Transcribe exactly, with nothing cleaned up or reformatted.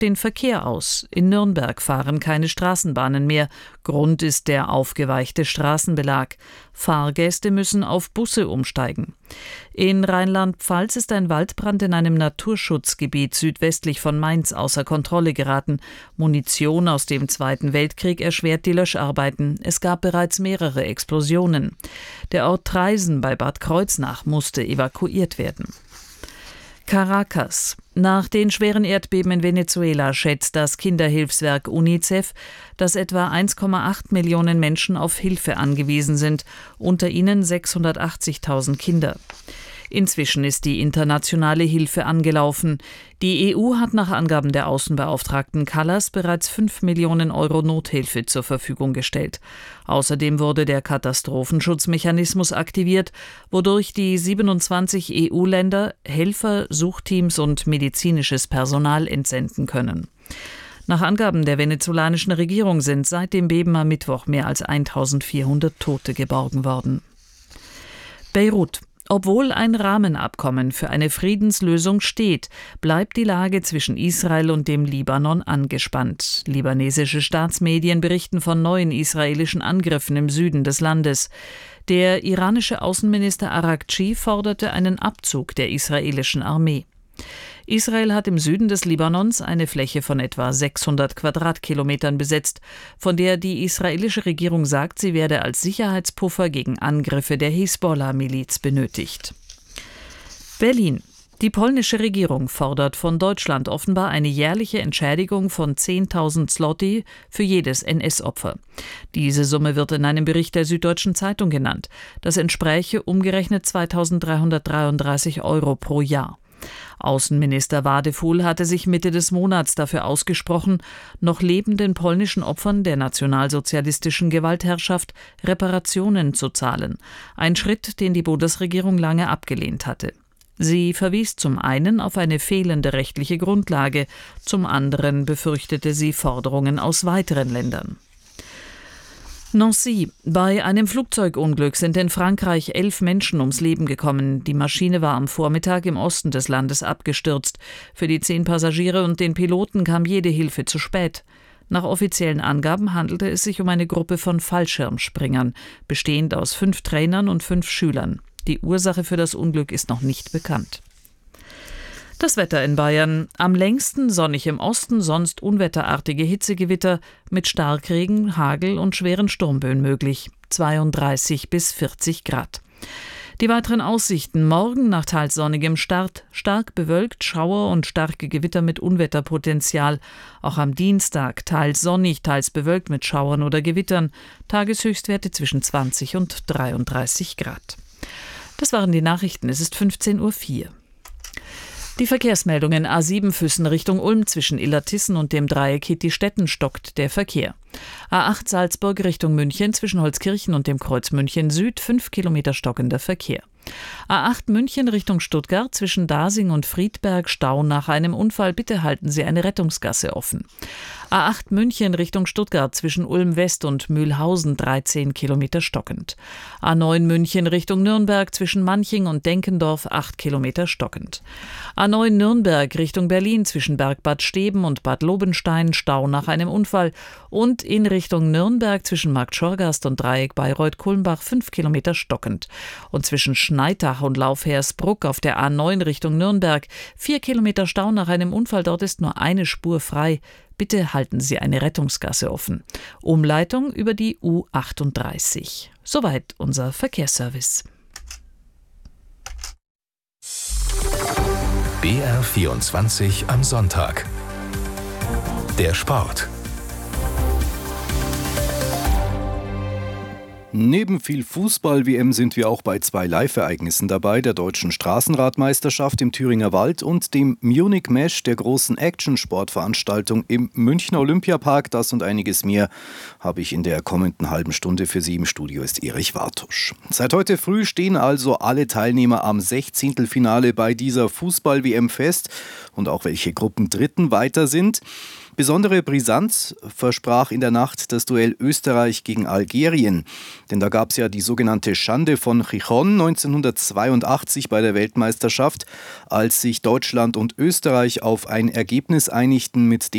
den Verkehr aus. In Nürnberg fahren keine Straßenbahnen mehr. Grund ist der aufgeweichte Straßenbelag. Fahrgäste müssen auf Busse umsteigen. In Rheinland-Pfalz ist ein Waldbrand in einem Naturschutzgebiet südwestlich von Mainz außer Kontrolle geraten. Munition aus dem Zweiten Weltkrieg erschwert die Löscharbeiten. Es gab bereits mehrere Explosionen. Der Ort Traisen bei Bad Kreuznach musste evakuiert werden. Caracas. Nach den schweren Erdbeben in Venezuela schätzt das Kinderhilfswerk UNICEF, dass etwa eins Komma acht Millionen Menschen auf Hilfe angewiesen sind, unter ihnen sechshundertachtzigtausend Kinder. Inzwischen ist die internationale Hilfe angelaufen. Die E U hat nach Angaben der Außenbeauftragten Kallas bereits fünf Millionen Euro Nothilfe zur Verfügung gestellt. Außerdem wurde der Katastrophenschutzmechanismus aktiviert, wodurch die siebenundzwanzig E U-Länder Helfer, Suchteams und medizinisches Personal entsenden können. Nach Angaben der venezolanischen Regierung sind seit dem Beben am Mittwoch mehr als eintausendvierhundert Tote geborgen worden. Beirut. Obwohl ein Rahmenabkommen für eine Friedenslösung steht, bleibt die Lage zwischen Israel und dem Libanon angespannt. Libanesische Staatsmedien berichten von neuen israelischen Angriffen im Süden des Landes. Der iranische Außenminister Araghchi forderte einen Abzug der israelischen Armee. Israel hat im Süden des Libanons eine Fläche von etwa sechshundert Quadratkilometern besetzt, von der die israelische Regierung sagt, sie werde als Sicherheitspuffer gegen Angriffe der Hisbollah-Miliz benötigt. Berlin. Die polnische Regierung fordert von Deutschland offenbar eine jährliche Entschädigung von zehntausend Zloty für jedes N S-Opfer. Diese Summe wird in einem Bericht der Süddeutschen Zeitung genannt. Das entspräche umgerechnet zweitausenddreihundertdreiunddreißig Euro pro Jahr. Außenminister Wadefuhl hatte sich Mitte des Monats dafür ausgesprochen, noch lebenden polnischen Opfern der nationalsozialistischen Gewaltherrschaft Reparationen zu zahlen. Ein Schritt, den die Bundesregierung lange abgelehnt hatte. Sie verwies zum einen auf eine fehlende rechtliche Grundlage, zum anderen befürchtete sie Forderungen aus weiteren Ländern. Nancy. Bei einem Flugzeugunglück sind in Frankreich elf Menschen ums Leben gekommen. Die Maschine war am Vormittag im Osten des Landes abgestürzt. Für die zehn Passagiere und den Piloten kam jede Hilfe zu spät. Nach offiziellen Angaben handelte es sich um eine Gruppe von Fallschirmspringern, bestehend aus fünf Trainern und fünf Schülern. Die Ursache für das Unglück ist noch nicht bekannt. Das Wetter in Bayern. Am längsten sonnig im Osten, sonst unwetterartige Hitzegewitter mit Starkregen, Hagel und schweren Sturmböen möglich. zweiunddreißig bis vierzig Grad. Die weiteren Aussichten: Morgen nach teils sonnigem Start, stark bewölkt, Schauer und starke Gewitter mit Unwetterpotenzial. Auch am Dienstag teils sonnig, teils bewölkt mit Schauern oder Gewittern. Tageshöchstwerte zwischen zwanzig und dreiunddreißig Grad. Das waren die Nachrichten. Es ist fünfzehn Uhr vier. Die Verkehrsmeldungen: A sieben Füssen Richtung Ulm zwischen Illertissen und dem Dreieck Hitti-Stetten stockt der Verkehr. A acht Salzburg Richtung München zwischen Holzkirchen und dem Kreuz München Süd fünf Kilometer stockender Verkehr. A acht München Richtung Stuttgart zwischen Dasing und Friedberg Stau nach einem Unfall. Bitte halten Sie eine Rettungsgasse offen. A acht München Richtung Stuttgart zwischen Ulm West und Mühlhausen dreizehn Kilometer stockend. A neun München Richtung Nürnberg zwischen Manching und Denkendorf acht Kilometer stockend. A neun Nürnberg Richtung Berlin zwischen Bergbad Steben und Bad Lobenstein Stau nach einem Unfall. Und in Richtung Nürnberg zwischen Markt Schorgast und Dreieck Bayreuth-Kulmbach fünf Kilometer stockend. Und zwischen Schneitach und Laufhersbruck auf der A neun Richtung Nürnberg vier Kilometer Stau nach einem Unfall. Dort ist nur eine Spur frei. Bitte halten Sie eine Rettungsgasse offen. Umleitung über die U achtunddreißig. Soweit unser Verkehrsservice. B R vierundzwanzig am Sonntag. Der Sport. Neben viel Fußball-W M sind wir auch bei zwei Live-Ereignissen dabei, der deutschen Straßenradmeisterschaft im Thüringer Wald und dem Munich Mesh, der großen Action-Sportveranstaltung im Münchner Olympiapark. Das und einiges mehr habe ich in der kommenden halben Stunde für Sie. Im Studio ist Erich Wartusch. Seit heute früh stehen also alle Teilnehmer am Sechzehntelfinale bei dieser Fußball-W M fest und auch welche Gruppen Dritten weiter sind. Besondere Brisanz versprach in der Nacht das Duell Österreich gegen Algerien. Denn da gab es ja die sogenannte Schande von Gijón neunzehnhundertzweiundachtzig bei der Weltmeisterschaft, als sich Deutschland und Österreich auf ein Ergebnis einigten, mit dem